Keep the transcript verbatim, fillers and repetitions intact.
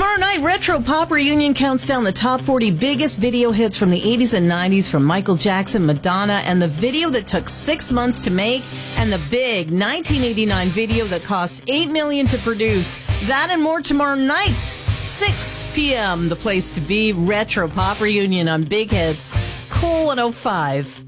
Tomorrow night, Retro Pop Reunion counts down the top forty biggest video hits from the eighties and nineties from Michael Jackson, Madonna, and the video that took six months to make, and the big nineteen eighty-nine video that cost eight million dollars to produce. That and more tomorrow night, six p.m. The place to be, Retro Pop Reunion on Big Hits, Cool one oh five.